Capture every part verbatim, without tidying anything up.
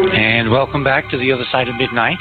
And welcome back to The Other Side of Midnight.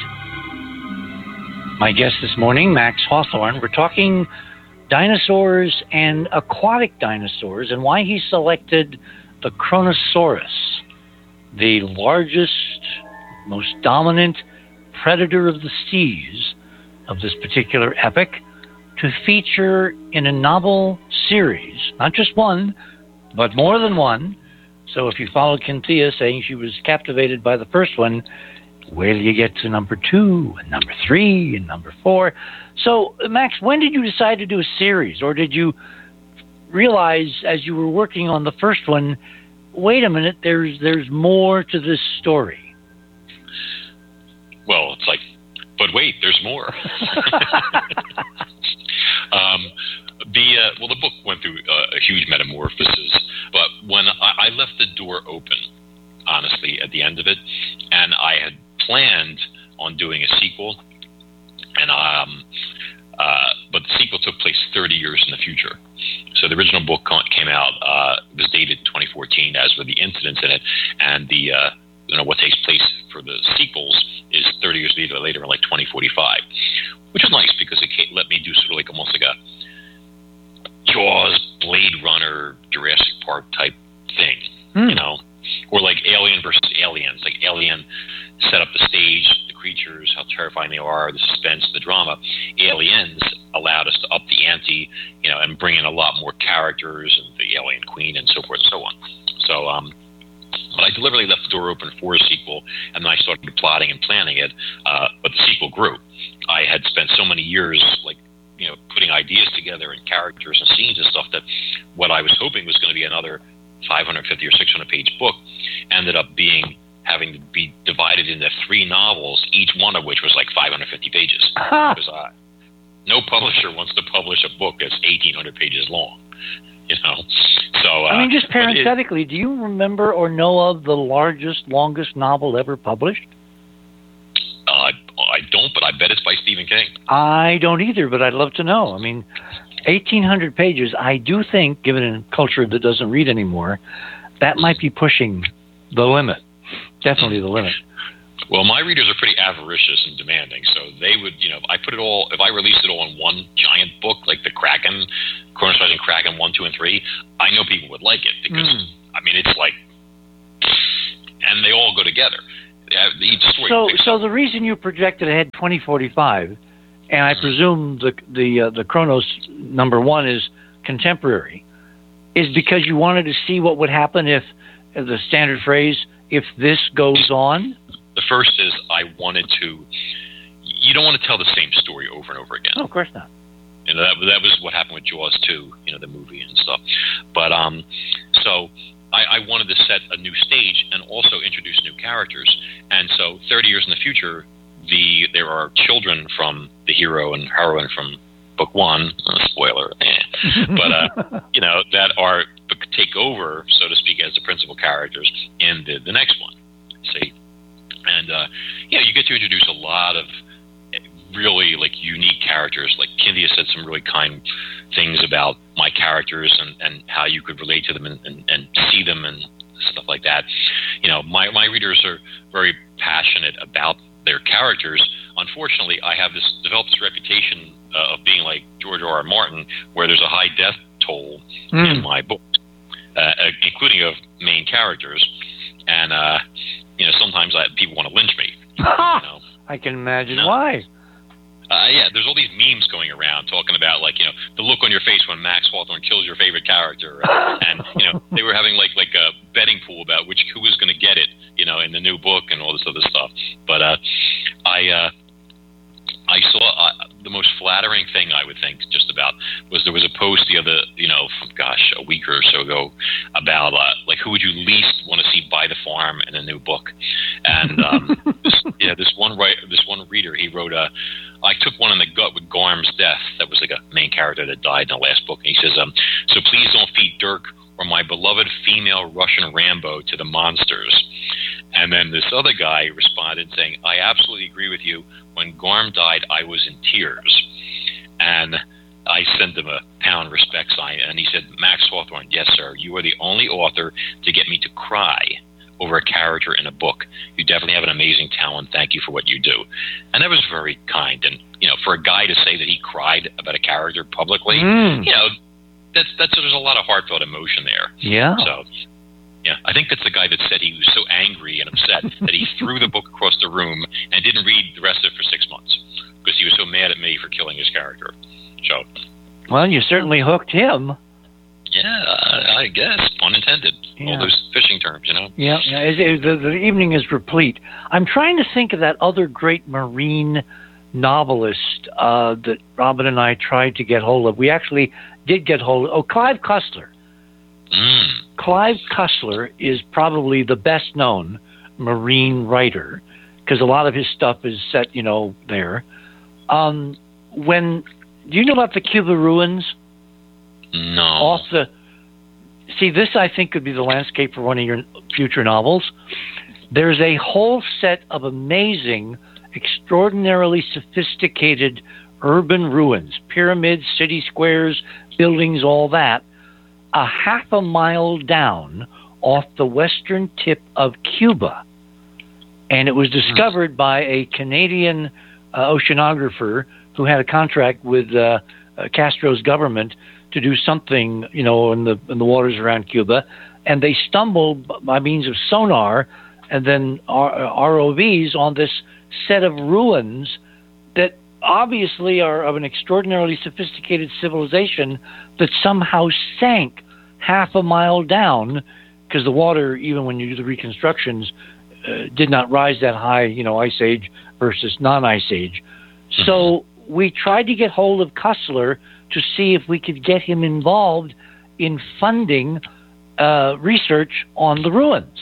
My guest this morning, Max Hawthorne. We're talking dinosaurs and aquatic dinosaurs and why he selected the Kronosaurus, the largest, most dominant predator of the seas of this particular epoch, to feature in a novel series, not just one, but more than one. So if you followed Cynthia saying she was captivated by the first one, where do you get to number two and number three and number four? So, Max, when did you decide to do a series? Or did you realize as you were working on the first one, wait a minute, there's there's more to this story? Well, it's like, but wait, there's more. um, the uh, well, the book went through uh, a huge metamorphosis, but when I, I left the door open, honestly, at the end of it, and I had planned on doing a sequel, and um, uh, but the sequel took place thirty years in the future. So the original book came out, uh, was dated twenty fourteen, as were the incidents in it, and the uh, you know what takes place for the sequels is thirty years later, later in like twenty forty-five, which is nice because it let me do sort of like almost like a Jaws, Blade Runner, Jurassic Park type thing, hmm. you know, or like Alien versus Aliens. Like Alien set up the stage, the creatures, how terrifying they are, the suspense, the drama. Aliens allowed us to up the ante, you know, and bring in a lot more characters and the Alien Queen and so forth and so on. So, um, but I deliberately left the door open for a sequel, and then I started plotting and planning it. Uh, but the sequel grew. I had spent so many years, like, you know, putting ideas together and characters and scenes and stuff that what I was hoping was going to be another five hundred fifty or six hundred page book ended up being having to be divided into three novels, each one of which was like five hundred fifty pages. Uh-huh. Because uh, no publisher wants to publish a book that's eighteen hundred pages long, you know. So uh, I mean, just parenthetically, it, do you remember or know of the largest, longest novel ever published? Uh, I don't, but I bet it's by Stephen King. I don't either, but I'd love to know. I mean, eighteen hundred pages, I do think, given a culture that doesn't read anymore, that might be pushing the limit. Definitely the limit. Well, my readers are pretty avaricious and demanding, so they would, you know, if I put it all, if I released it all in one giant book, like the Kraken, Kronosaurus and Kraken one, two, and three, I know people would like it because, mm. I mean, it's like, and they all go together. Each story so, so the reason you projected ahead twenty forty-five, and I presume the the uh, the Kronos number one is contemporary, is because you wanted to see what would happen if, uh, the standard phrase, if this goes on? The first is I wanted to, you don't want to tell the same story over and over again. No, of course not. You know, that, that was what happened with Jaws two, you know, the movie and stuff. But, um, so I, I wanted to set a new stage and also introduce new characters. And so thirty years in the future, the there are children from the hero and heroine from book one, uh, spoiler, eh, but, uh, you know, that are take over, so to speak, as the principal characters in the, the next one. See? And, uh, yeah, you get to introduce a lot of really, like, unique characters. Like, Cynthia said some really kind things about my characters and, and how you could relate to them and, and, and see them and stuff like that. You know, my, my readers are very passionate about their characters. Unfortunately, I have this developed this reputation uh, of being like George R. R. Martin, where there's a high death toll mm. in my books, uh, including of main characters. And, uh, you know, sometimes I, people want to lynch me. You know? I can imagine no. why. Uh, yeah, there's all these memes going around talking about, like, you know, the look on your face when Max Hawthorne kills your favorite character. Uh, and, you know, they were having, like, like a betting pool about which who was going to get it, you know, in the new book and all this other stuff. But uh, I uh, I saw uh, the most flattering thing, I would think, just about, was there was a post the other, you know, from, gosh, a week or so ago about, uh, like, who would you least want to see buy the farm in a new book? And, um, this, yeah, this one right, this one reader, he wrote, uh, I took one in the gut with Gorm's death. That was like a main character that died in the last book. And he says, um, so please don't feed Dirk or my beloved female Russian Rambo to the monsters. And then this other guy responded saying, I absolutely agree with you. When Gorm died, I was in tears. And I sent him a pound respect sign. And he said, Max Hawthorne, yes, sir, you are the only author to get me to cry over a character in a book. You definitely have an amazing talent. Thank you for what you do. And that was very kind. And, you know, for a guy to say that he cried about a character publicly, mm. you know, that's, that's, there's a lot of heartfelt emotion there. Yeah. So, yeah, I think that's the guy that said he was so angry and upset that he threw the book across the room and didn't read the rest of it for six months because he was so mad at me for killing his character. So, well, you certainly hooked him. Yeah, I, I guess, pun intended. Yeah. All those fishing terms, you know. Yeah, yeah. It, it, the, the evening is replete. I'm trying to think of that other great marine novelist uh, that Robin and I tried to get hold of. We actually did get hold of. Oh, Clive Cussler. Mm. Clive Cussler is probably the best known marine writer because a lot of his stuff is set, you know, there. Um, when do you know about the Cuba ruins? No. Off the see, this I think could be the landscape for one of your future novels. There's a whole set of amazing, extraordinarily sophisticated urban ruins, pyramids, city squares, buildings, all that, a half a mile down off the western tip of Cuba. And it was discovered by a Canadian uh, oceanographer who had a contract with uh, uh, Castro's government to do something, you know, in the in the waters around Cuba. And they stumbled by means of sonar and then R O Vs on this set of ruins that obviously are of an extraordinarily sophisticated civilization that somehow sank half a mile down because the water, even when you do the reconstructions, uh, did not rise that high, you know, Ice Age versus non-Ice Age. Mm-hmm. So we tried to get hold of Cussler to see if we could get him involved in funding uh, research on the ruins.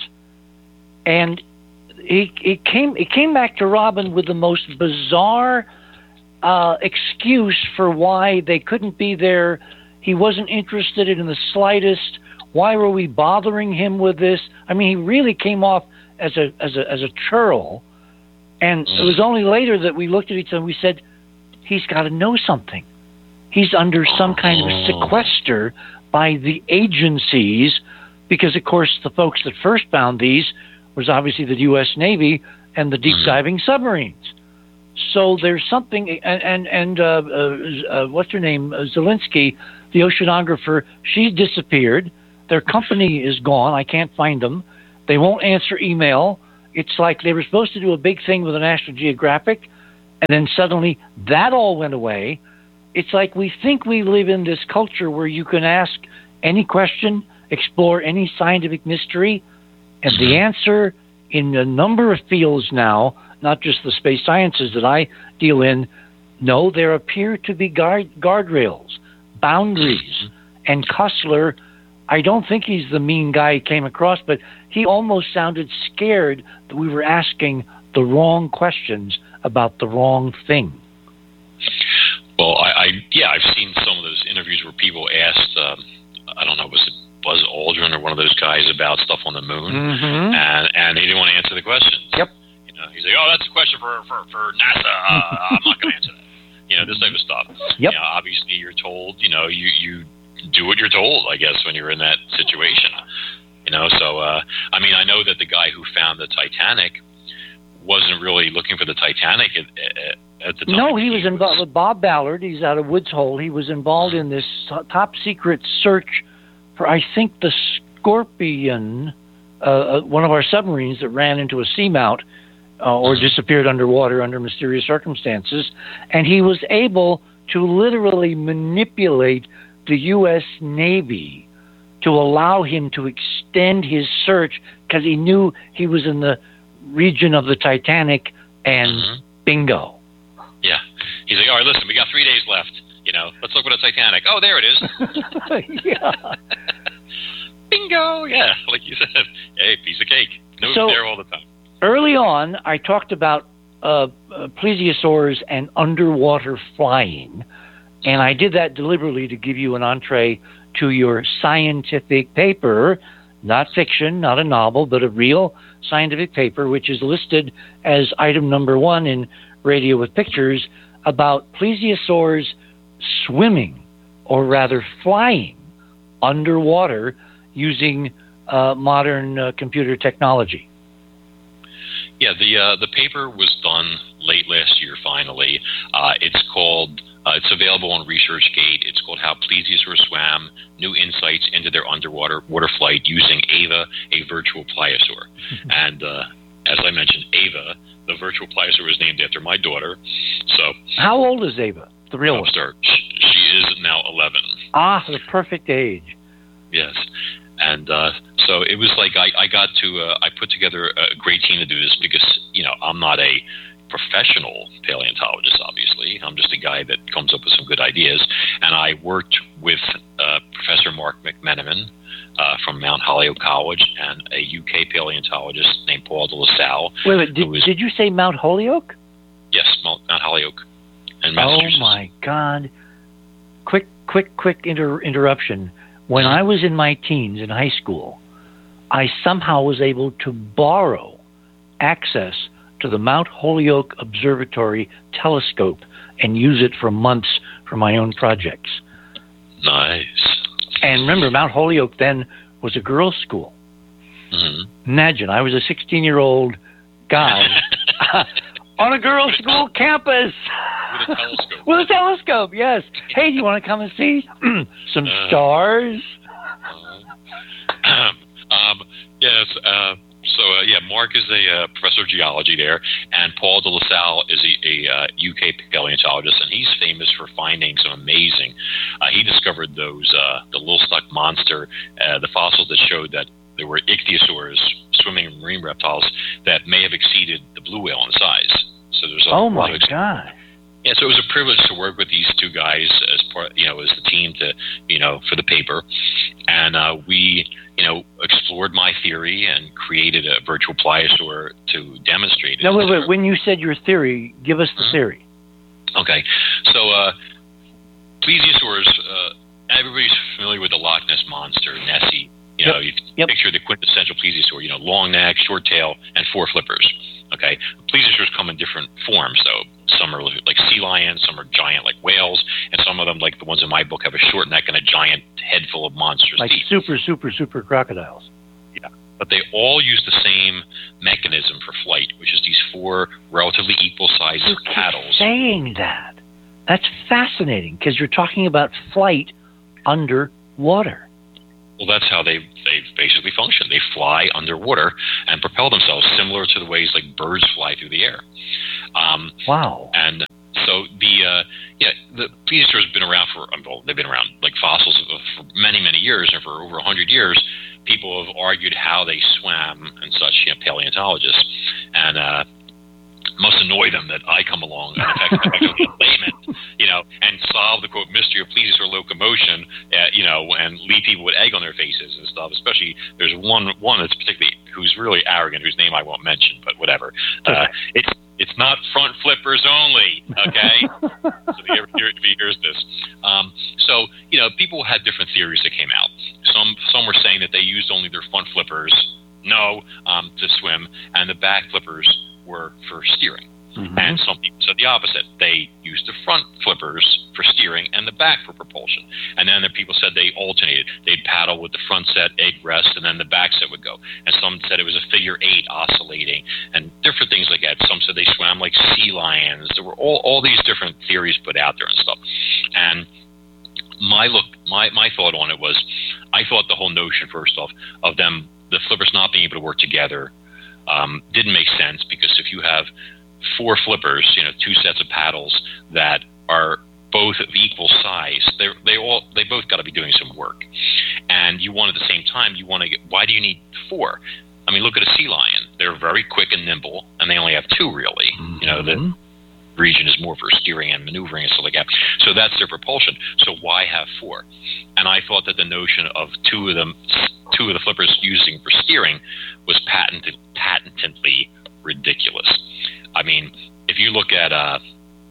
And he, it came it came back to Robin with the most bizarre uh, excuse for why they couldn't be there. He wasn't interested in the slightest. Why were we bothering him with this? I mean, he really came off as a as a as a churl. And it was only later that we looked at each other and we said, he's got to know something. He's under some kind of sequester by the agencies because, of course, the folks that first found these was obviously the U S Navy and the deep diving submarines. So there's something, and and, and uh, uh, uh, what's her name, uh, Zelinsky, the oceanographer, she's disappeared. Their company is gone. I can't find them. They won't answer email. It's like they were supposed to do a big thing with the National Geographic, and then suddenly that all went away. It's like we think we live in this culture where you can ask any question, explore any scientific mystery, and the answer in a number of fields now, not just the space sciences that I deal in, no, there appear to be guard, guardrails, boundaries. And Cussler, I don't think he's the mean guy he came across, but he almost sounded scared that we were asking the wrong questions about the wrong thing. Well, I, I yeah, I've seen some of those interviews where people asked, um, I don't know, was it Buzz Aldrin or one of those guys about stuff on the moon, mm-hmm. and and he didn't want to answer the questions. Yep. You know, he's like, oh, that's a question for for, for NASA. Uh, I'm not going to answer that. You know, this type of stuff. Yep. You know, obviously, you're told. You know, you you do what you're told. I guess when you're in that situation. You know, so uh, I mean, I know that the guy who found the Titanic wasn't really looking for the Titanic at, at, at the time. No, he, he was involved with Bob Ballard. He's out of Woods Hole. He was involved in this top secret search for, I think, the Scorpion, uh, one of our submarines that ran into a seamount uh, or disappeared underwater under mysterious circumstances. And he was able to literally manipulate the U S Navy to allow him to extend his search because he knew he was in the region of the Titanic, and mm-hmm. bingo. Yeah. He's like, all right, listen, we got three days left. You know, let's look for the Titanic. Oh, there it is. Yeah. Bingo. Yeah, like you said. Hey, piece of cake. No, so, there all the time. Early on, I talked about uh, uh, plesiosaurs and underwater flying, and I did that deliberately to give you an entree to your scientific paper, not fiction, not a novel, but a real scientific paper, which is listed as item number one in Radio with Pictures about plesiosaurs swimming, or rather flying, underwater using uh, modern uh, computer technology. Yeah, the uh, the paper was done late last year. Finally, uh, it's called. Uh, it's available on ResearchGate. It's called "How Plesiosaurs Swam: New Insights into Their Underwater Water Flight Using Ava, a Virtual Pliosaur." And uh, as I mentioned, Ava, the virtual pliosaur, was named after my daughter. So, how old is Ava? The real one. She, she is now eleven. Ah, the perfect age. Yes. And uh, so it was like I, I got to, uh, I put together a great team to do this because, you know, I'm not a professional paleontologist, obviously. I'm just a guy that comes up with some good ideas. And I worked with uh, Professor Mark McMenamin uh, from Mount Holyoke College and a U K paleontologist named Paul de La Salle. Wait, wait, did, was, did you say Mount Holyoke? Yes, Mount, Mount Holyoke in Massachusetts. Oh, my God. Quick, quick, quick inter- interruption. When I was in my teens in high school, I somehow was able to borrow access to the Mount Holyoke Observatory telescope and use it for months for my own projects. Nice. And remember, Mount Holyoke then was a girls' school. Mm-hmm. Imagine, I was a sixteen-year-old guy on a girls' school campus. With a telescope. With a telescope, yes. Hey, do you want to come and see some uh, stars? Uh, um, yes. Uh, so, uh, yeah, Mark is a uh, professor of geology there, and Paul de La Salle is a, a uh, U K paleontologist, and he's famous for finding some amazing. Uh, he discovered those uh, the little stuck monster, uh, the fossils that showed that there were ichthyosaurs, swimming marine reptiles, that may have exceeded the blue whale in size. So there's a oh lot my of ex- God. Yeah, so it was a privilege to work with these two guys as part, you know, as the team to, you know, for the paper, and uh, we, you know, explored my theory and created a virtual pliosaur to demonstrate it. No, wait, wait. When you said your theory, give us the mm-hmm. theory. Okay, so uh, plesiosaurs. Uh, everybody's familiar with the Loch Ness monster, Nessie. You know, yep. you yep. picture the quintessential plesiosaur. You know, long neck, short tail, and four flippers. Okay, plesiosaurs come in different forms, though. Some are like sea lions, some are giant like whales, and some of them, like the ones in my book, have a short neck and a giant head full of monstrous like teeth. Like super, super, super crocodiles. Yeah, but they all use the same mechanism for flight, which is these four relatively equal-sized you paddles. Keep saying that. That's fascinating, because you're talking about flight underwater. Well, that's how they, they basically function. They fly underwater and propel themselves, similar to the ways like birds fly through the air. Um, wow. And so the uh, yeah the plesiosaurs have been around for well, they've been around like fossils for many many years, and for over a hundred years, people have argued how they swam and such. You know, paleontologists, and uh, must annoy them that I come along and effectively a layman, you know, and solve the quote mystery of plesiosaur locomotion, uh, you know, and leave people with egg on their faces and stuff. Especially there's one one that's particularly who's really arrogant, whose name I won't mention, but whatever. Uh, it's it's not front flippers only, okay? So if he, ever, if he hears this, um, so you know, people had different theories that came out. Some some were saying that they used only their front flippers, no, um, to swim, and the back flippers were for steering. Mm-hmm. And some people said the opposite. They used the front flippers for steering and the back for propulsion. And then the people said they alternated. They'd paddle with the front set, egg rest, and then the back set would go. And some said it was a figure eight oscillating and different things like that. Some said they swam like sea lions. There were all, all these different theories put out there and stuff. And my look, my, my thought on it was, I thought the whole notion, first off, of them, the flippers not being able to work together um, didn't make sense, because if you have four flippers, you know, two sets of paddles that are both of equal size, they they all they both got to be doing some work, and you want at the same time you want to get. Why do you need four? I mean, look at a sea lion; they're very quick and nimble, and they only have two really. Mm-hmm. You know, the region is more for steering and maneuvering and stuff like that. So that's their propulsion. So why have four? And I thought that the notion of two of them, two of the flippers using for steering, was patented patently ridiculous. I mean, if you look at a,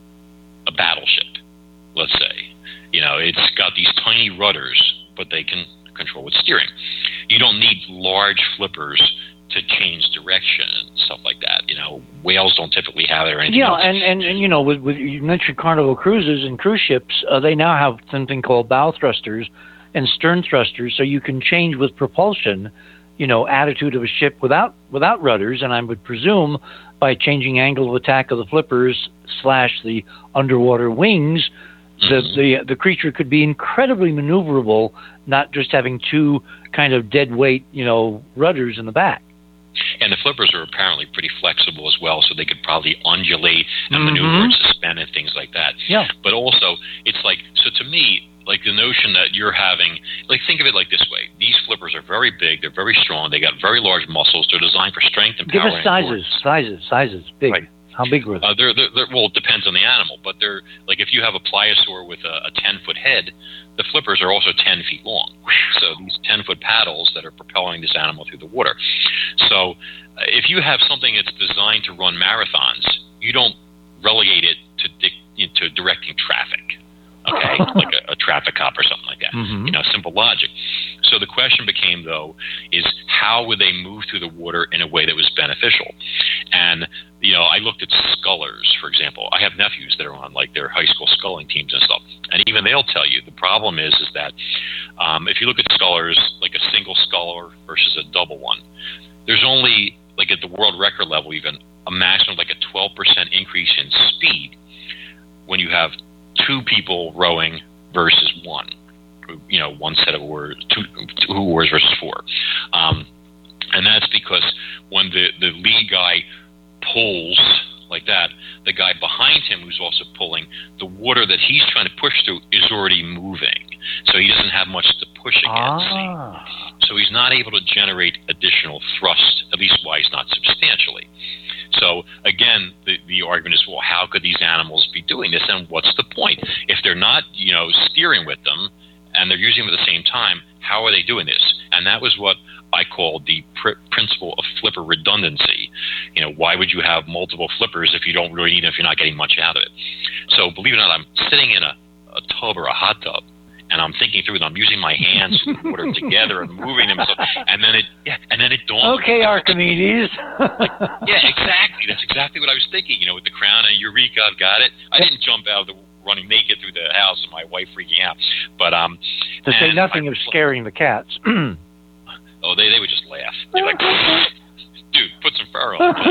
a battleship, let's say, you know, it's got these tiny rudders, but they can control with steering. You don't need large flippers to change direction and stuff like that. You know, whales don't typically have it or anything yeah, else. and, and, and, you know, with, with you mentioned Carnival Cruises and cruise ships, uh, they now have something called bow thrusters and stern thrusters, so you can change with propulsion you know, attitude of a ship without without rudders, and I would presume by changing angle of attack of the flippers slash the underwater wings, mm-hmm. the, the the creature could be incredibly maneuverable, not just having two kind of dead weight, you know, rudders in the back. And the flippers are apparently pretty flexible as well, so they could probably undulate and mm-hmm. maneuver and suspend and things like that. Yeah. But also, it's like, so to me, like the notion that you're having, like think of it like this way. These flippers are very big, they're very strong, they got very large muscles, they're designed for strength and Give power. Give us sizes, sizes, sizes, big. Right. How big were they? Uh, they're, they're, they're, well, it depends on the animal, but they're, like if you have a pliosaur with a ten-foot head, the flippers are also ten feet long. So these ten-foot paddles that are propelling this animal through the water. So uh, if you have something that's designed to run marathons, you don't relegate it to, di- to directing traffic. Okay, like a, a traffic cop or something like that. Mm-hmm. You know, simple logic. So the question became, though, is how would they move through the water in a way that was beneficial? And, you know, I looked at scullers, for example. I have nephews that are on, like, their high school sculling teams and stuff. And even they'll tell you the problem is, is that um, if you look at scullers, like a single sculler versus a double one, there's only, like at the world record level even, a maximum of like a twelve percent increase in speed when you have two people rowing versus one, you know, one set of oars, two, two oars versus four. Um, and that's because when the, the lead guy pulls like that, the guy behind him who's also pulling, the water that he's trying to push through is already moving. So he doesn't have much to push against. Ah. So he's not able to generate additional thrust, at least why he's not substantially. So, again, the, the argument is, well, how could these animals be doing this, and what's the point? If they're not, you know, steering with them, and they're using them at the same time, how are they doing this? And that was what I called the pr- principle of flipper redundancy. You know, why would you have multiple flippers if you don't really need them, if you're not getting much out of it? So, believe it or not, I'm sitting in a, a tub or a hot tub, and I'm thinking through it. I'm using my hands to put them together and moving them, and, stuff, and then it, yeah, and then it dawned. Okay, Archimedes. like, yeah, exactly. That's exactly what I was thinking. You know, with the crown and Eureka, I've got it. I didn't jump out of the running naked through the house, and my wife freaking out. But um, to say nothing I, of scaring the cats. oh, they they would just laugh. They're like, dude, put some fur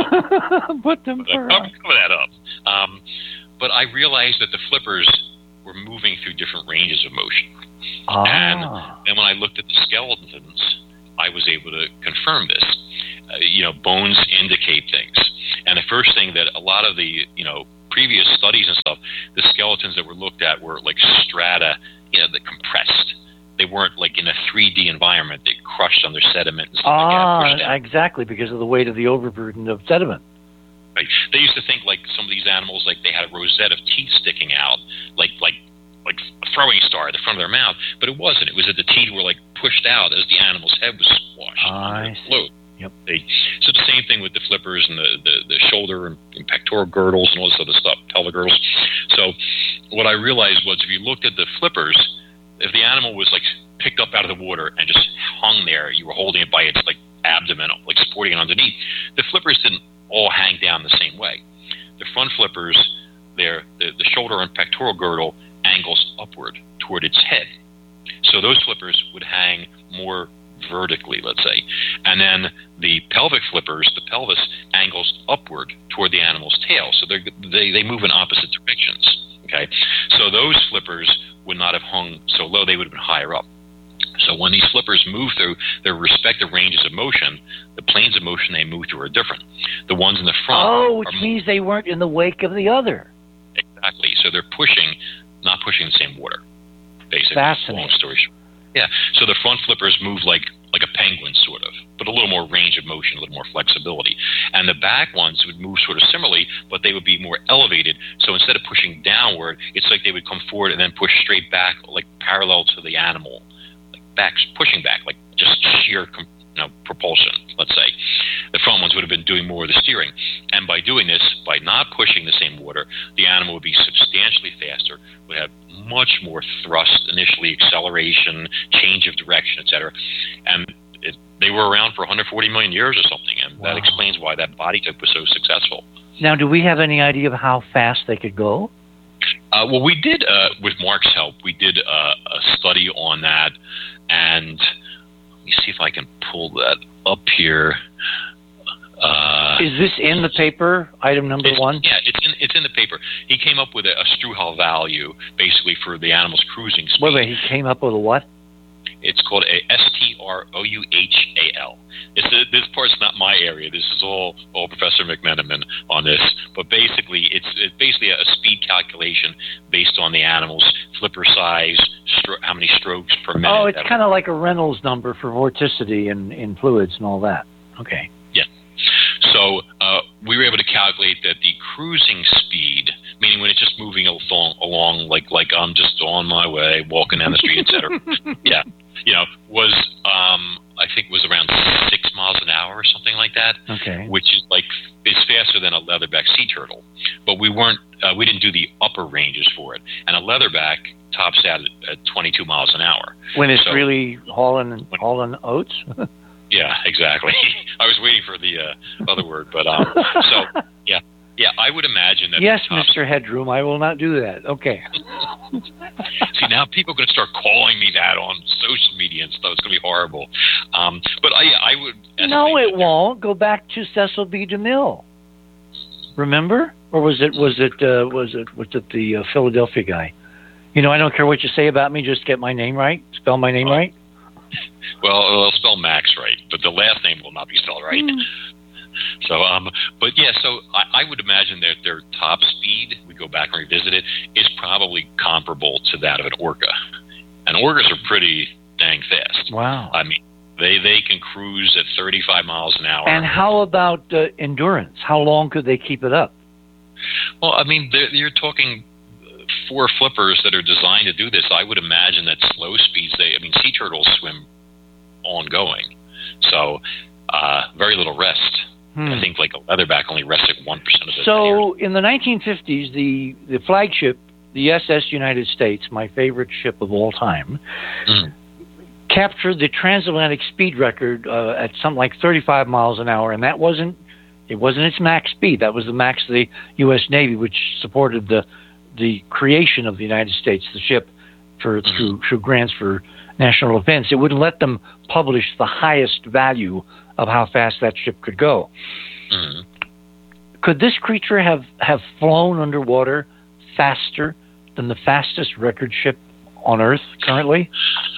on. Put them fur like, on. Cover that up. Um, but I realized that the flippers were moving through different ranges of motion. Ah. And then when I looked at the skeletons, I was able to confirm this. Uh, you know, bones indicate things. And the first thing that a lot of the, you know, previous studies and stuff, the skeletons that were looked at were like strata, you know, that compressed. They weren't like in a three D environment. They crushed under sediment and stuff ah, like that. Ah, exactly, because of the weight of the overburden of sediment. Right. They used to think like some of these animals, like they had a rosette of teeth sticking out, like like like a throwing star at the front of their mouth, but it wasn't. It was that the teeth were like pushed out as the animal's head was squashed. I see. Yep. They, so the same thing with the flippers and the, the, the shoulder and, and pectoral girdles and all this other stuff, pelvic girdles. So what I realized was if you looked at the flippers, if the animal was like picked up out of the water and just hung there, you were holding it by its like abdomen, like supporting it underneath, the flippers didn't all hang down the same way. The front flippers, their the, the shoulder and pectoral girdle angles upward toward its head. So those flippers would hang more vertically, let's say. And then the pelvic flippers, the pelvis angles upward toward the animal's tail. So they they move in opposite directions. Okay, so those flippers would not have hung so low; they would have been higher up. So when these flippers move through their respective ranges of motion, the planes of motion they move through are different. The ones in the front. Oh, which are means they weren't in the wake of the other. Exactly. So they're pushing, not pushing the same water. Basically, fascinating. Long story short. Yeah. So the front flippers move like like a penguin, sort of, but a little more range of motion, a little more flexibility. And the back ones would move sort of similarly, but they would be more elevated. So instead of pushing downward, it's like they would come forward and then push straight back, like parallel to the animal, like back, pushing back, like just sheer you know, propulsion, let's say. The front ones would have been doing more of the steering. And by doing this, by not pushing the same water, the animal would be substantially faster, would have much more thrust, initially acceleration, change of direction, et cetera. And it, they were around for one hundred forty million years or something, and wow. That explains why that body type was so successful. Now, do we have any idea of how fast they could go? Uh, well, we did, uh, with Mark's help, we did uh, a study on that, and me see if I can pull that up here. Uh, Is this in the paper, item number it's, one? Yeah, it's in it's in the paper. He came up with a, a Struhal value, basically, for the animal's cruising speed. Wait, wait, he came up with a what? It's called a S T R O U H A L. It's a, this part's not my area. This is all, all Professor McMenamin on this. But basically, it's, it's basically a speed calculation based on the animal's flipper size, stro- how many strokes per minute. Oh, it's kind of like a Reynolds number for vorticity in, in fluids and all that. Okay. Yeah. So uh, we were able to calculate that the cruising speed, meaning when it's just moving along, along like like I'm just on my way, walking down the street, et cetera. Yeah, you know, was um, I think was around six miles an hour or something like that. Okay. Which is like is faster than a leatherback sea turtle, but we weren't uh, we didn't do the upper ranges for it, and a leatherback tops out at, at twenty-two miles an hour. When it's so, really hauling hauling oats. Yeah, exactly. I was waiting for the uh, other word, but um, so yeah, yeah. I would imagine that. Yes, the top, Mister Headroom, I will not do that. Okay. See, now people are going to start calling me that on social media and stuff. It's going to be horrible. Um, but I, I would. No, it won't. Go back to Cecil B. DeMille. Remember, or was it was it uh, was it was it the uh, Philadelphia guy? You know, I don't care what you say about me. Just get my name right. Spell my name oh. right. Well, they'll spell Max right, but the last name will not be spelled right. Mm. So, um, but yeah, so I, I would imagine that their top speed, we go back and revisit it, is probably comparable to that of an orca. And orcas are pretty dang fast. Wow. I mean, they, they can cruise at thirty-five miles an hour. And how about uh, endurance? How long could they keep it up? Well, I mean, you're talking four flippers that are designed to do this. I would imagine that slow speeds, they, I mean, sea turtles swim ongoing. So, uh, very little rest. Hmm. I think like a leatherback only rests like one percent of the So, year. in the nineteen fifties, the, the flagship, the U S S United States, my favorite ship of all time, mm. captured the transatlantic speed record uh, at something like thirty-five miles an hour, and that wasn't, it wasn't its max speed. That was the max of the U S Navy, which supported the the creation of the United States, the ship, for mm-hmm. through, through grants for national defense. It wouldn't let them publish the highest value of how fast that ship could go. Mm-hmm. Could this creature have, have flown underwater faster than the fastest record ship on Earth currently?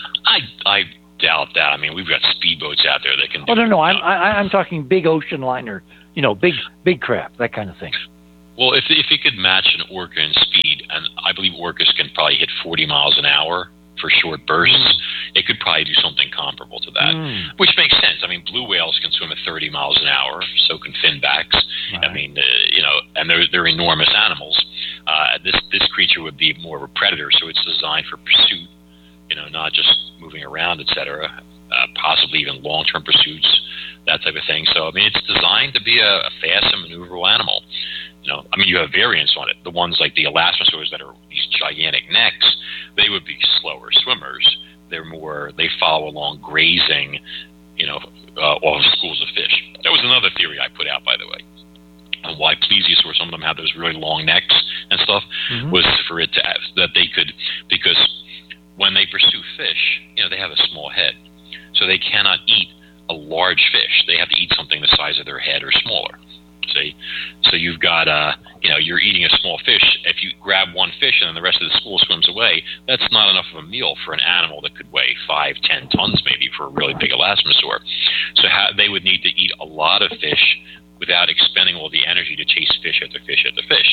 I I doubt that. I mean, we've got speedboats out there that can do Oh, no, no, I'm, uh, I, I'm talking big ocean liner, you know, big big craft, that kind of thing. Well, if if it could match an orca in speed, and I believe orcas can probably hit forty miles an hour for short bursts, mm. it could probably do something comparable to that, mm. which makes sense. I mean, blue whales can swim at thirty miles an hour, so can finbacks. Right. I mean, uh, you know, and they're they're enormous animals. Uh, this this creature would be more of a predator, so it's designed for pursuit. You know, not just moving around, et cetera. Uh, possibly even long-term pursuits, that type of thing. So, I mean, it's designed to be a, a fast and maneuverable animal. You know, I mean, you have variants on it. The ones like the elasmosaurs that are these gigantic necks, they would be slower swimmers. They're more, they follow along grazing, you know, uh, off schools of fish. That was another theory I put out, by the way. And why plesiosaurs, some of them have those really long necks and stuff, mm-hmm. was for it to have, that they could, because when they pursue fish, you know, they have a small head. So they cannot eat a large fish. They have to eat something the size of their head or smaller. See? So you've got, uh, you know, you're eating a small fish. If you grab one fish and then the rest of the school swims away, that's not enough of a meal for an animal that could weigh five, ten tons maybe for a really big elasmosaur. So how, they would need to eat a lot of fish without expending all the energy to chase fish after fish after fish.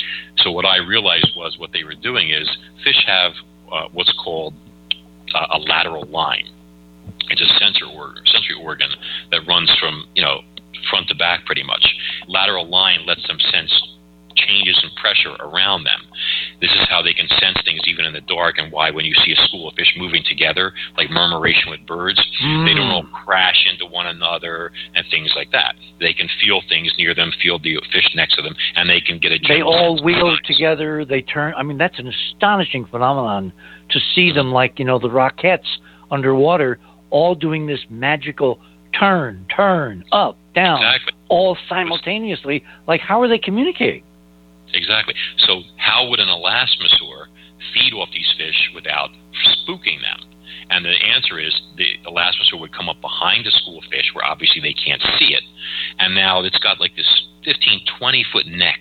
So what I realized was what they were doing is fish have uh, what's called uh, a lateral line. It's a sensor organ, sensory organ that runs from, you know, front to back pretty much. Lateral line lets them sense changes in pressure around them. This is how they can sense things even in the dark, and why when you see a school of fish moving together, like murmuration with birds, mm. they don't all crash into one another and things like that. They can feel things near them, feel the fish next to them, and they can get a general They all sense wheel together, they turn. I mean, that's an astonishing phenomenon to see them like, you know, the Rockettes underwater, all doing this magical turn, turn, up, down, exactly. all simultaneously. Like, how are they communicating? Exactly. So how would an elasmosaur feed off these fish without spooking them? And the answer is the Elasmosaur would come up behind a school of fish where obviously they can't see it. And now it's got like this fifteen, twenty foot neck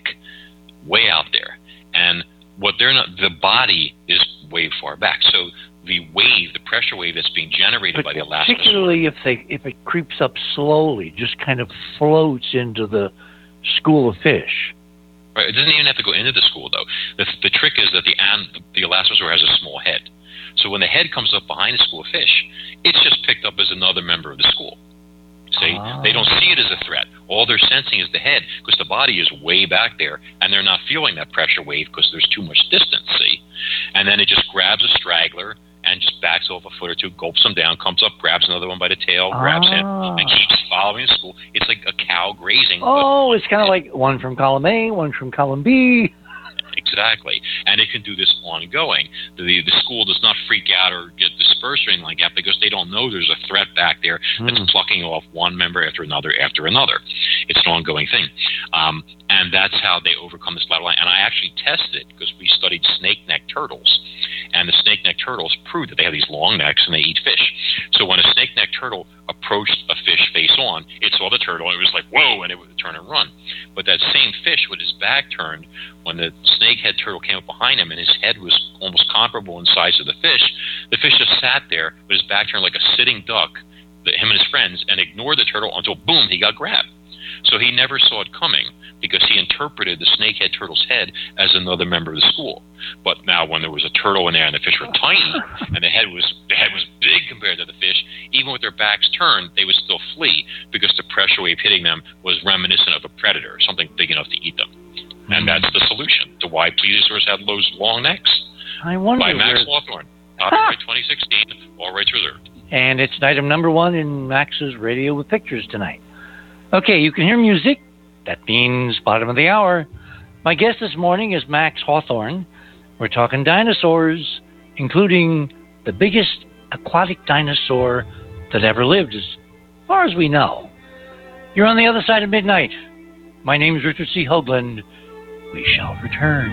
way out there. And what they're not, the body is way far back. So the wave, the pressure wave that's being generated but by the Elasmosaur. Particularly if they if it creeps up slowly, just kind of floats into the school of fish. Right. It doesn't even have to go into the school, though. The, the trick is that the, the Elasmosaur has a small head. So when the head comes up behind the school of fish, it's just picked up as another member of the school. See, ah. They don't see it as a threat. All they're sensing is the head because the body is way back there, and they're not feeling that pressure wave because there's too much distance, see? And then it just grabs a straggler and just backs off a foot or two, gulps him down, comes up, grabs another one by the tail, grabs ah. him, and keeps following the school. It's like a cow grazing. Oh, it's kind of like one from column A, one from column B. Exactly. And it can do this ongoing. The, the school does not freak out or get dispersed or anything like that because they don't know there's a threat back there that's mm. plucking off one member after another after another. It's an ongoing thing. Um, and that's how they overcome this lateral line. And I actually tested it because we studied snake-neck turtles. And the snake-neck turtles proved that they have these long necks and they eat fish. So when a snake-neck turtle approached a fish face on, it saw the turtle and it was like, whoa, and it would turn and run. But that same fish with his back turned, when the snakehead turtle came up behind him and his head was almost comparable in size to the fish, the fish just sat there with his back turned like a sitting duck, the, him and his friends, and ignored the turtle until, boom, he got grabbed. So he never saw it coming because he interpreted the snakehead turtle's head as another member of the school. But now when there was a turtle in there and the fish were tiny and the head was the head was big compared to the fish, even with their backs turned, they would still flee because the pressure wave hitting them was reminiscent of a predator, something big enough to eat them. Mm-hmm. And that's the solution to why plesiosaurs have those long necks. I wonder By Max where... Hawthorne. Copyright twenty sixteen, all rights reserved. And it's item number one in Max's Radio with Pictures tonight. Okay, you can hear music. That means bottom of the hour. My guest this morning is Max Hawthorne. We're talking dinosaurs, including the biggest aquatic dinosaur that ever lived, as far as we know. You're on the other side of midnight. My name is Richard C. Hoagland. We shall return.